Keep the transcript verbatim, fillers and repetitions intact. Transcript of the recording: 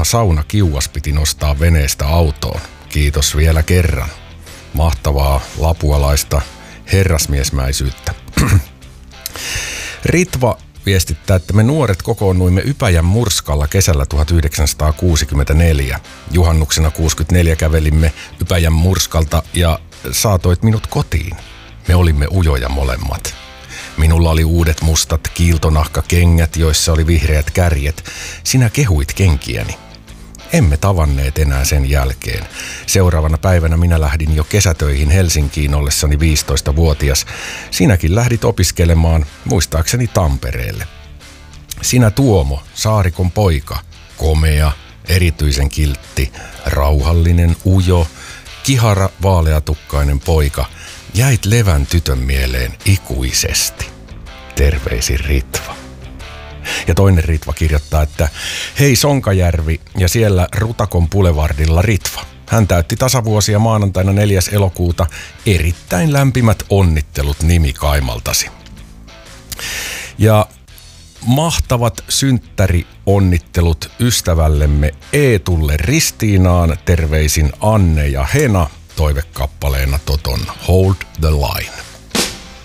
vanha saunakiuas piti nostaa veneestä autoon. Kiitos vielä kerran. Mahtavaa lapualaista herrasmiesmäisyyttä. Ritva viestittää, että me nuoret kokoonnuimme Ypäjän Murskalla kesällä tuhatyhdeksänsataakuusikymmentäneljä. Juhannuksena kuusikymmentäneljä kävelimme Ypäjän Murskalta ja saatoit minut kotiin. Me olimme ujoja molemmat. Minulla oli uudet mustat kiiltonahkakengät, joissa oli vihreät kärjet. Sinä kehuit kenkiäni. Emme tavanneet enää sen jälkeen. Seuraavana päivänä minä lähdin jo kesätöihin Helsinkiin ollessani viisitoistavuotias. Sinäkin lähdit opiskelemaan, muistaakseni Tampereelle. Sinä Tuomo, Saarikon poika, komea, erityisen kiltti, rauhallinen, ujo, kihara, vaaleatukkainen poika, jäit Levän tytön mieleen ikuisesti. Terveisin Ritva. Ja toinen Ritva kirjoittaa, että hei Sonkajärvi ja siellä Rutakon Boulevardilla Ritva. Hän täytti tasavuosia maanantaina neljäs elokuuta. Erittäin lämpimät onnittelut nimikaimaltasi. Ja mahtavat synttärionnittelut ystävällemme Eetulle Ristiinaan. Terveisin Anne ja Hena toivekappaleena Toton Hold the Line.